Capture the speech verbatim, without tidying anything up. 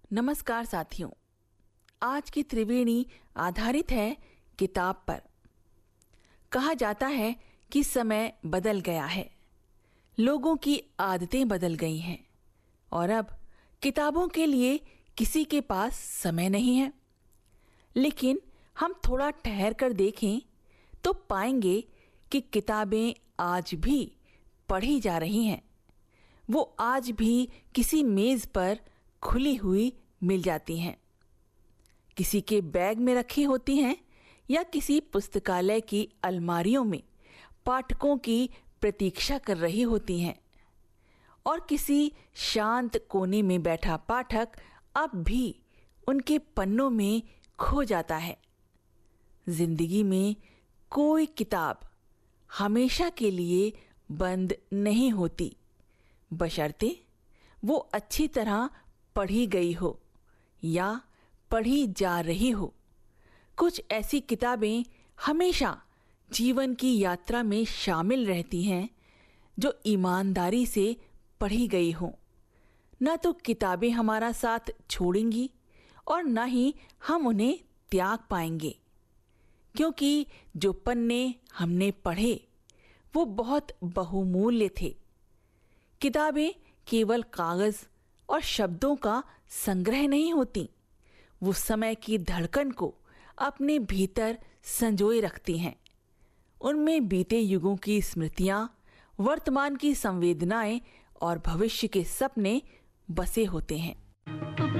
नमस्कार साथियों, आज की त्रिवेणी आधारित है किताब पर। कहा जाता है कि समय बदल गया है, लोगों की आदतें बदल गई हैं और अब किताबों के लिए किसी के पास समय नहीं है। लेकिन हम थोड़ा ठहर कर देखें तो पाएंगे कि किताबें आज भी पढ़ी जा रही हैं। वो आज भी किसी मेज पर खुली हुई मिल जाती हैं, किसी के बैग में रखी होती हैं या किसी पुस्तकालय की अलमारियों में पाठकों की प्रतीक्षा कर रही होती हैं। और किसी शांत कोने में बैठा पाठक अब भी उनके पन्नों में खो जाता है। जिंदगी में कोई किताब हमेशा के लिए बंद नहीं होती, बशर्ते वो अच्छी तरह पढ़ी गई हो या पढ़ी जा रही हो। कुछ ऐसी किताबें हमेशा जीवन की यात्रा में शामिल रहती हैं जो ईमानदारी से पढ़ी गई हों। न तो किताबें हमारा साथ छोड़ेंगी और न ही हम उन्हें त्याग पाएंगे, क्योंकि जो पन्ने हमने पढ़े वो बहुत बहुमूल्य थे। किताबें केवल कागज और शब्दों का संग्रह नहीं होती, वो समय की धड़कन को अपने भीतर संजोए रखती हैं। उनमें बीते युगों की स्मृतियां, वर्तमान की संवेदनाएं और भविष्य के सपने बसे होते हैं।